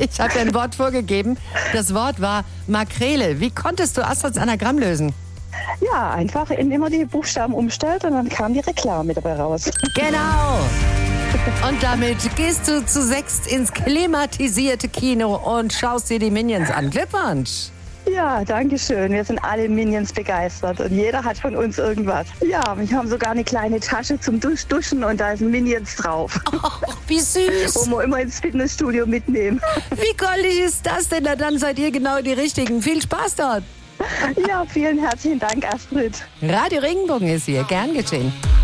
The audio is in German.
Ich habe dir ein Wort vorgegeben. Das Wort war Makrele. Wie konntest du Astrids Anagramm lösen? Ja, einfach immer die Buchstaben umstellt und dann kam die Reklame dabei raus. Genau. Und damit gehst du zu 6 ins klimatisierte Kino und schaust dir die Minions an. Glückwunsch. Ja, danke schön. Wir sind alle Minions begeistert und jeder hat von uns irgendwas. Ja, wir haben sogar eine kleine Tasche zum Duschen und da sind Minions drauf. Oh, wie süß. Wo wir immer ins Fitnessstudio mitnehmen. Wie goldig ist das denn? Na, dann seid ihr genau die Richtigen. Viel Spaß dort. Ja, vielen herzlichen Dank, Astrid. Radio Regenbogen ist hier. Gern geschehen.